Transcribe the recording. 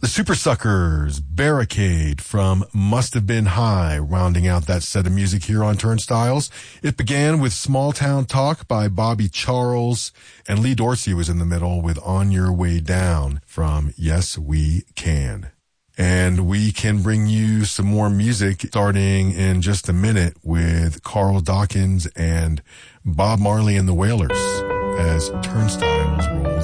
The Super Suckers, Barricade from Must Have Been High, rounding out that set of music here on Turnstiles. It began with Small Town Talk by Bobby Charles, and Lee Dorsey was in the middle with On Your Way Down from Yes We Can. And we can bring you some more music starting in just a minute with Carl Dawkins and Bob Marley and the Wailers as Turnstiles rolls